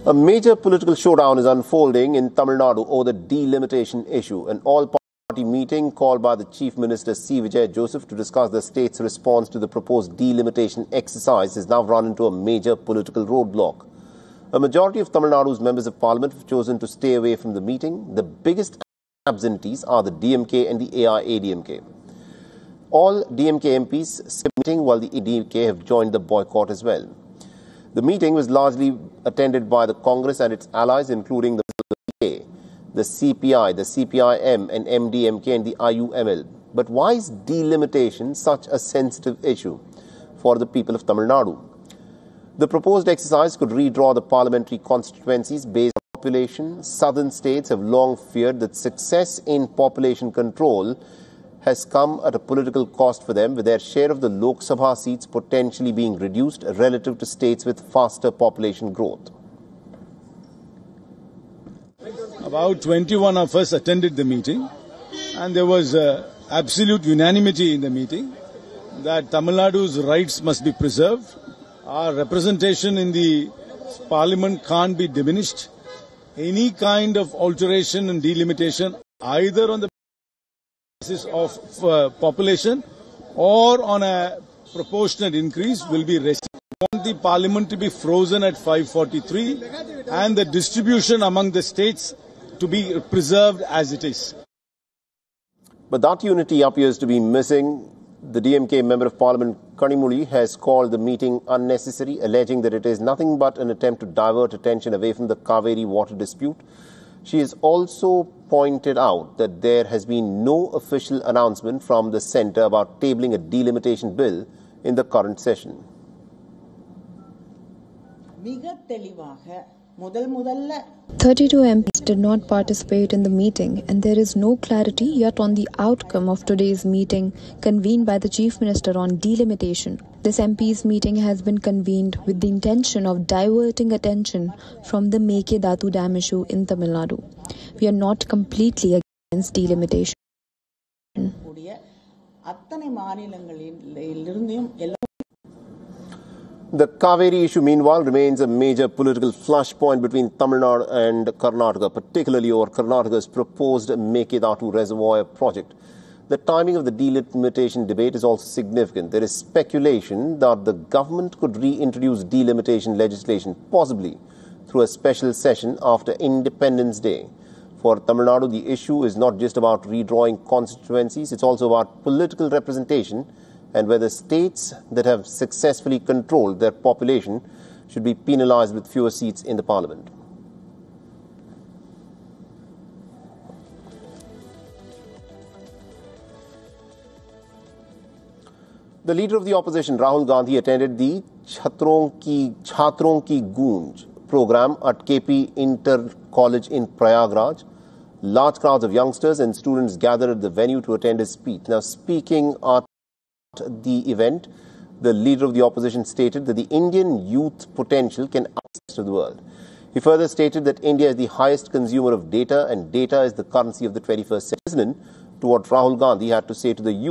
A major political showdown is unfolding in Tamil Nadu over the delimitation issue. An all-party meeting called by the Chief Minister C. Vijay Joseph to discuss the state's response to the proposed delimitation exercise has now run into a major political roadblock. A majority of Tamil Nadu's members of parliament have chosen to stay away from the meeting. The biggest absentees are the DMK and the AIADMK. All DMK MPs skipped the meeting while the ADMK have joined the boycott as well. The meeting was largely attended by the Congress and its allies, including the PK, the CPI, the CPIM and MDMK and the IUML. But why is delimitation such a sensitive issue for the people of Tamil Nadu? The proposed exercise could redraw the parliamentary constituencies based on population. Southern states have long feared that success in population control has come at a political cost for them, with their share of the Lok Sabha seats potentially being reduced relative to states with faster population growth. About 21 of us attended the meeting, and there was absolute unanimity in the meeting that Tamil Nadu's rights must be preserved. Our representation in the parliament can't be diminished. Any kind of alteration and delimitation, either on the basis of population or on a proportionate increase, will be restricted. We want the parliament to be frozen at 543 and the distribution among the states to be preserved as it is. But that unity appears to be missing. The DMK Member of Parliament Kanimuli has called the meeting unnecessary, alleging that it is nothing but an attempt to divert attention away from the Kaveri water dispute. She has also pointed out that there has been no official announcement from the centre about tabling a delimitation bill in the current session. 32 MPs did not participate in the meeting, and there is no clarity yet on the outcome of today's meeting convened by the Chief Minister on delimitation. This MPs meeting has been convened with the intention of diverting attention from the Mekedatu Dam issue in Tamil Nadu. We are not completely against delimitation. The Kaveri issue, meanwhile, remains a major political flashpoint between Tamil Nadu and Karnataka, particularly over Karnataka's proposed Mekedatu Reservoir project. The timing of the delimitation debate is also significant. There is speculation that the government could reintroduce delimitation legislation, possibly through a special session after Independence Day. For Tamil Nadu, the issue is not just about redrawing constituencies, it's also about political representation and whether states that have successfully controlled their population should be penalized with fewer seats in the parliament. The leader of the opposition, Rahul Gandhi, attended the Chhatron Ki Goonj program at KP Inter College in Prayagraj. Large crowds of youngsters and students gathered at the venue to attend his speech. Now, speaking at the event, the leader of the opposition stated that the Indian youth potential can access to the world. He further stated that India is the highest consumer of data and data is the currency of the 21st century. Listen to what Rahul Gandhi had to say to the youth